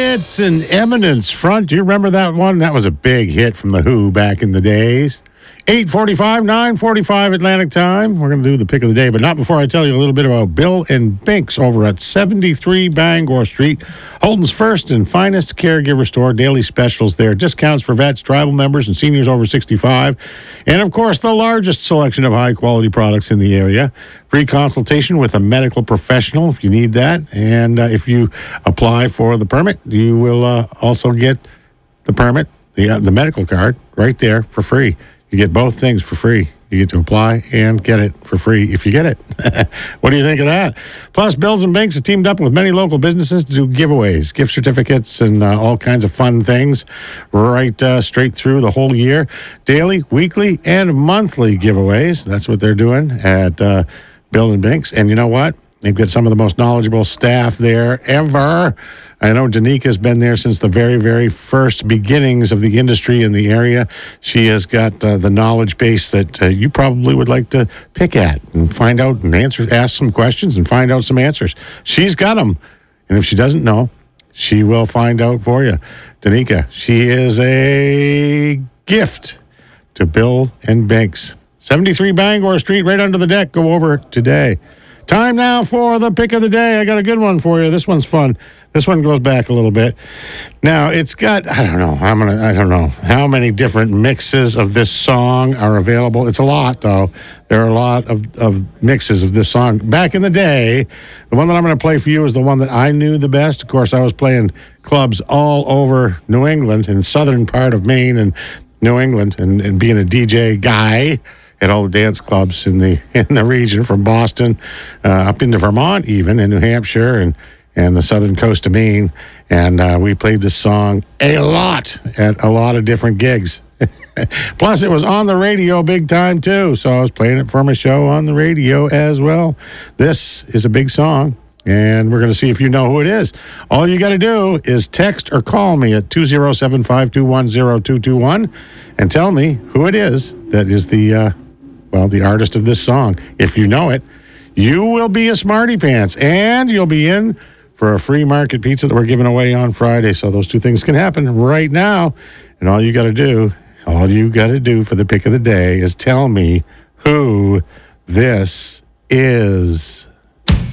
Hits and Eminence Front. Do you remember that one? That was a big hit from The Who back in the days. 8:45, 9:45 Atlantic time. We're going to do the pick of the day, but not before I tell you a little bit about Bill and Binks over at 73 Bangor Street. Holden's first and finest caregiver store. Daily specials there. Discounts for vets, tribal members, and seniors over 65. And, of course, the largest selection of high-quality products in the area. Free consultation with a medical professional if you need that. And if you apply for the permit, you will also get the permit, the medical card, right there for free. You get both things for free. You get to apply and get it for free if you get it. What do you think of that? Plus, Bills and Binks have teamed up with many local businesses to do giveaways, gift certificates, and all kinds of fun things right straight through the whole year. Daily, weekly, and monthly giveaways. That's what they're doing at Bill and Binks. And you know what? They've got some of the most knowledgeable staff there ever. I know Danika's been there since the very, very first beginnings of the industry in the area. She has got the knowledge base that you probably would like to pick at and find out and answer, ask some questions and find out some answers. She's got them. And if she doesn't know, she will find out for you. Danika, she is a gift to Bill and Binks. 73 Bangor Street, right under the deck. Go over today. Time now for the pick of the day. I got a good one for you. This one's fun. This one goes back a little bit. Now, it's got, I don't know how many different mixes of this song are available. It's a lot, though. There are a lot of mixes of this song. Back in the day, the one that I'm going to play for you is the one that I knew the best. Of course, I was playing clubs all over New England, in the southern part of Maine and New England, and being a DJ guy at all the dance clubs in the region, from Boston up into Vermont, even, and New Hampshire, and the southern coast of Maine. And we played this song a lot at a lot of different gigs. Plus, it was on the radio big time, too. So I was playing it for my show on the radio as well. This is a big song, and we're going to see if you know who it is. All you got to do is text or call me at 207-521-0221 and tell me who it is that is the artist of this song. If you know it, you will be a smarty pants, and you'll be in for a free market pizza that we're giving away on Friday. So those two things can happen right now. And all you got to do for the pick of the day is tell me who this is.